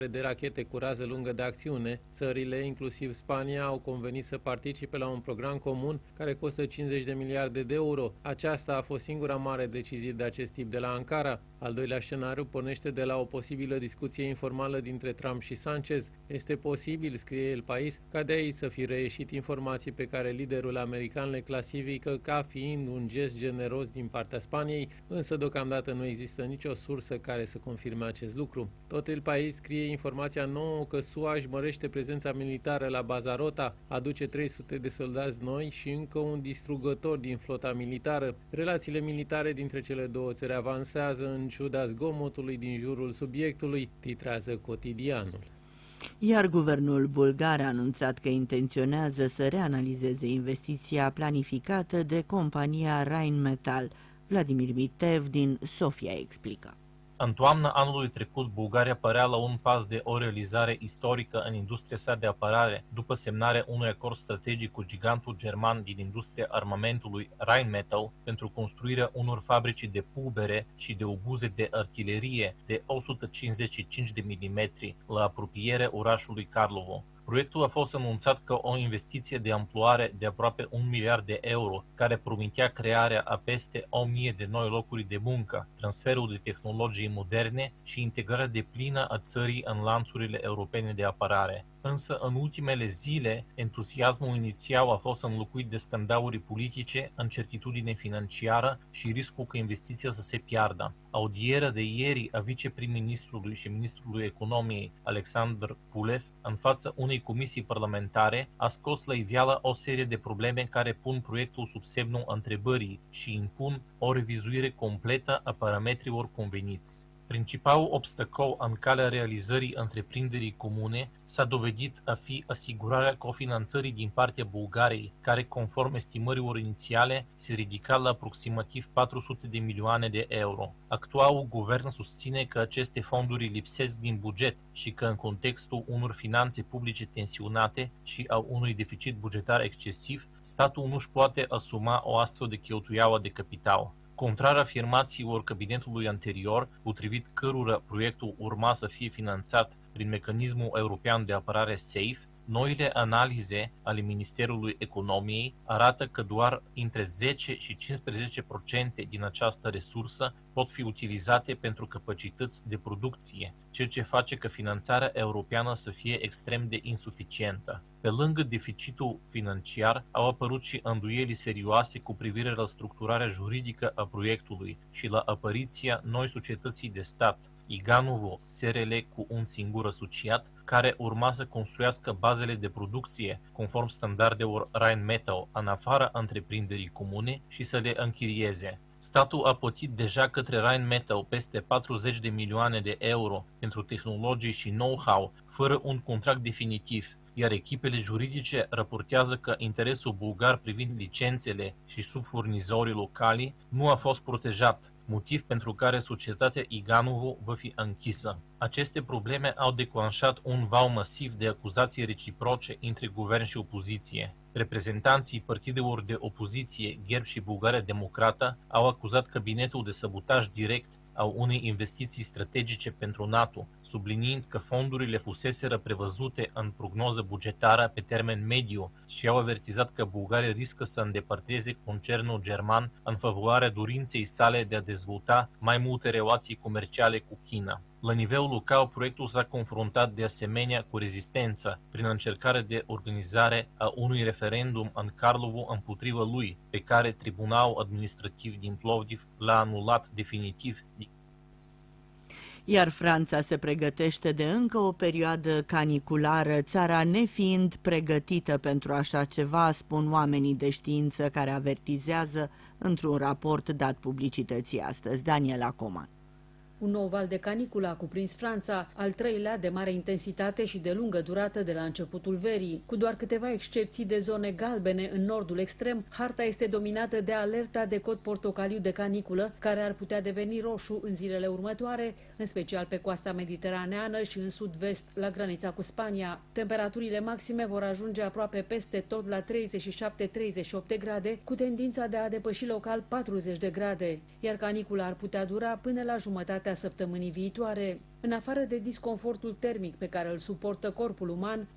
de rachete cu rază lungă de acțiune, țările, inclusiv Spania, au convenit să participe la un program comun care costă 50 de miliarde de euro. Aceasta a fost singura mare decizie de acest tip de la Ankara. Al doilea scenariu pornește de la o posibilă discuție informală dintre Trump și Sanchez. Este posibil, scrie El País, ca de aici să fi reieșit informații pe care liderul american le clasifică ca fiind un gest generos din partea Spaniei, însă deocamdată nu există nicio sursă care să confirme acest lucru. Tot El País scrie informația nouă că SUA își mărește prezența militară la baza Rota, aduce 300 de soldați noi și încă un distrugător din flota militară. Relațiile militare dintre cele două țări avansează în ciuda zgomotului din jurul subiectului, titrează Cotidianul. Iar guvernul bulgar a anunțat că intenționează să reanalizeze investiția planificată de compania Rheinmetall. Vladimir Bitev din Sofia explică. În toamna anului trecut, Bulgaria părea la un pas de o realizare istorică în industria sa de apărare, după semnarea unui acord strategic cu gigantul german din industria armamentului Rheinmetall pentru construirea unor fabrici de pulbere și de obuze de artilerie de 155 de milimetri la apropierea orașului Karlovo. Proiectul a fost anunțat ca o investiție de amploare de aproape 1 miliard de euro, care promitea crearea a peste 1000 de noi locuri de muncă, transferul de tehnologii moderne și integrarea deplină a țării în lanțurile europene de apărare. Însă, în ultimele zile, entuziasmul inițial a fost înlocuit de scandaluri politice, incertitudine financiară și riscul ca investiția să se piardă. Audierea de ieri a viceprim-ministrului și ministrului economiei, Alexandru Pulev, în fața unei comisii parlamentare, a scos la iveală o serie de probleme care pun proiectul sub semnul întrebării și impun o revizuire completă a parametrilor conveniți. Principalul obstacol în calea realizării întreprinderii comune s-a dovedit a fi asigurarea cofinanțării din partea Bulgariei, care, conform estimărilor inițiale, se ridica la aproximativ 400 de milioane de euro. Actualul guvern susține că aceste fonduri lipsesc din buget și că, în contextul unor finanțe publice tensionate și al unui deficit bugetar excesiv, statul nu își poate asuma o astfel de cheltuială de capital. Contrar afirmațiilor cabinetului anterior, potrivit cărora proiectul urma să fie finanțat prin mecanismul european de apărare SAFE, noile analize ale Ministerului Economiei arată că doar între 10 și 15% din această resursă pot fi utilizate pentru capacități de producție, ceea ce face ca finanțarea europeană să fie extrem de insuficientă. Pe lângă deficitul financiar, au apărut și îndoieli serioase cu privire la structurarea juridică a proiectului și la apariția noi societății de stat, Iganovo SRL cu un singur asociat, care urma să construiască bazele de producție conform standardelor Rheinmetall în afara întreprinderii comune și să le închirieze. Statul a plătit deja către Rheinmetall peste 40 de milioane de euro pentru tehnologii și know-how, fără un contract definitiv, iar echipele juridice raportează că interesul bulgar privind licențele și subfurnizorii locali nu a fost protejat, motiv pentru care societatea Iganovo va fi închisă. Aceste probleme au declanșat un val masiv de acuzații reciproce între guvern și opoziție. Reprezentanții partidelor de opoziție, Gerb și Bulgaria Democrată, au acuzat cabinetul de sabotaj direct al unei investiții strategice pentru NATO, subliniind că fondurile fuseseră prevăzute în prognoză bugetară pe termen mediu și au avertizat că Bulgaria riscă să îndepărteze concernul german în favoarea dorinței sale de a dezvolta mai multe relații comerciale cu China. La nivel local, proiectul s-a confruntat de asemenea cu rezistență prin încercarea de organizare a unui referendum în Karlovo împotriva lui, pe care Tribunalul Administrativ din Plovdiv l-a anulat definitiv. Iar Franța se pregătește de încă o perioadă caniculară, țara nefiind pregătită pentru așa ceva, spun oamenii de știință care avertizează într-un raport dat publicității astăzi. Daniela Coman. Un nou val de caniculă a cuprins Franța, al treilea de mare intensitate și de lungă durată de la începutul verii. Cu doar câteva excepții de zone galbene în nordul extrem, harta este dominată de alerta de cod portocaliu de caniculă, care ar putea deveni roșu în zilele următoare, în special pe coasta mediteraneană și în sud-vest, la granița cu Spania. Temperaturile maxime vor ajunge aproape peste tot la 37-38 de grade, cu tendința de a depăși local 40 de grade, iar canicula ar putea dura până la jumătatea jumătatea săptămânii viitoare. În afară de disconfortul termic pe care îl suportă corpul uman,